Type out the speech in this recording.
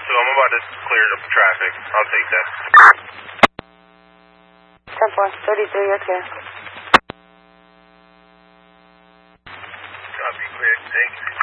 I'm about to clear up the traffic. I'll take that. 10-4, 33, you're clear. Copy, clear. Thank you.